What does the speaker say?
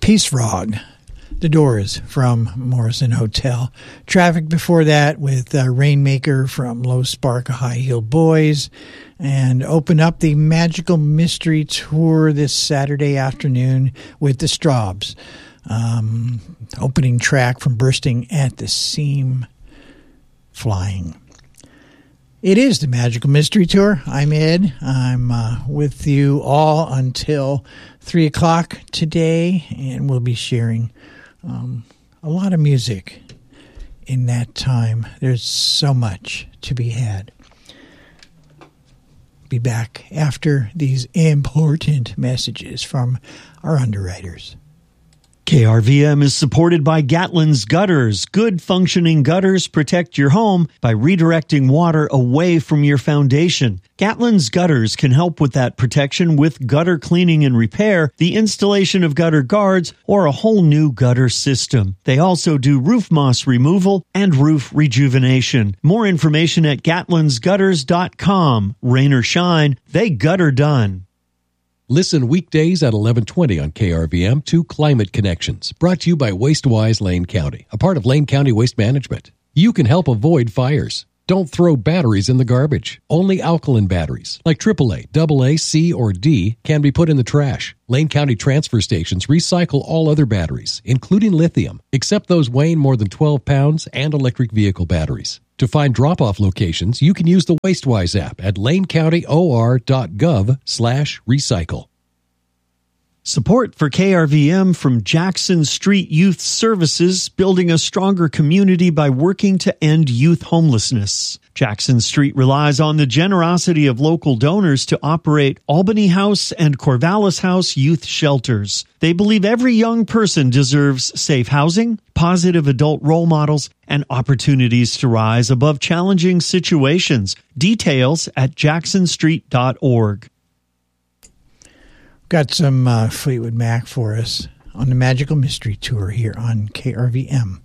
Peace Frog, The Doors from Morrison Hotel. Traffic before that with Rainmaker from Low Spark High Heeled Boys. And open up the Magical Mystery Tour this Saturday afternoon with the Straubs. Opening track from Bursting at the Seam, Flying. It is the Magical Mystery Tour. I'm Ed. I'm with you all until 3 o'clock today, and we'll be sharing a lot of music in that time. There's so much to be had. Be back after these important messages from our underwriters. KRVM is supported by Gatlin's Gutters. Good functioning gutters protect your home by redirecting water away from your foundation. Gatlin's Gutters can help with that protection with gutter cleaning and repair, the installation of gutter guards, or a whole new gutter system. They also do roof moss removal and roof rejuvenation. More information at gatlinsgutters.com. Rain or shine, they gutter done. Listen weekdays at 11:20 on KRVM to Climate Connections, brought to you by WasteWise Lane County, a part of Lane County Waste Management. You can help avoid fires. Don't throw batteries in the garbage. Only alkaline batteries, like AAA, AA, C, or D, can be put in the trash. Lane County transfer stations recycle all other batteries, including lithium, except those weighing more than 12 pounds and electric vehicle batteries. To find drop-off locations, you can use the WasteWise app at lanecountyor.gov/recycle. Support for KRVM from Jackson Street Youth Services, building a stronger community by working to end youth homelessness. Jackson Street relies on the generosity of local donors to operate Albany House and Corvallis House youth shelters. They believe every young person deserves safe housing, positive adult role models, and opportunities to rise above challenging situations. Details at jacksonstreet.org. Got some Fleetwood Mac for us on the Magical Mystery Tour here on KRVM.